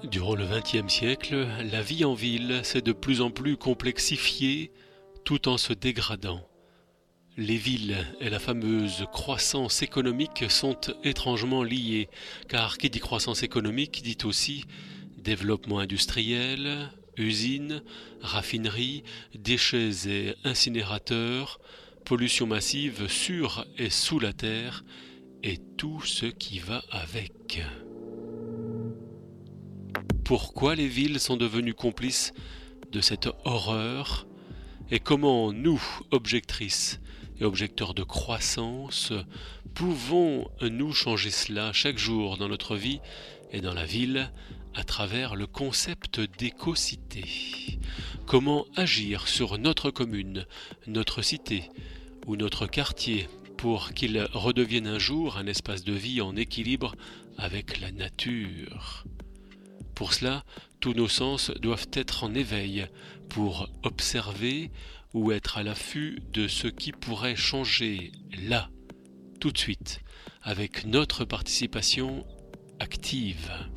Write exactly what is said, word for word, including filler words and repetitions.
Durant le vingtième siècle, la vie en ville s'est de plus en plus complexifiée tout en se dégradant. Les villes et la fameuse croissance économique sont étrangement liées, car qui dit croissance économique dit aussi développement industriel, usines, raffineries, déchets et incinérateurs, pollution massive sur et sous la terre, et tout ce qui va avec. Pourquoi les villes sont devenues complices de cette horreur et comment nous, objectrices et objecteurs de croissance, pouvons-nous changer cela chaque jour dans notre vie et dans la ville à travers le concept d'éco-cité. Comment agir sur notre commune, notre cité ou notre quartier pour qu'il redevienne un jour un espace de vie en équilibre avec la nature. Pour cela, tous nos sens doivent être en éveil pour observer ou être à l'affût de ce qui pourrait changer là, tout de suite, avec notre participation active.